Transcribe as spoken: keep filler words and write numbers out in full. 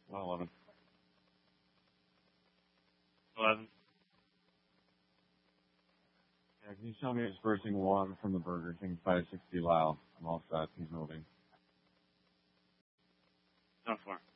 one eleven. eleven. Yeah, can you tell me dispersing one from the Burger King five sixty Lao? I'm all set. He's moving. ten four.